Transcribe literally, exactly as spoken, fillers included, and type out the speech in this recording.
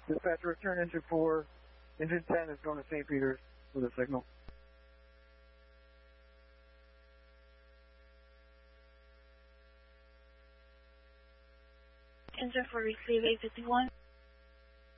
Dispatcher, return engine four. Engine ten is going to Saint Peter's with a signal. Engine four, receive eight fifty-one.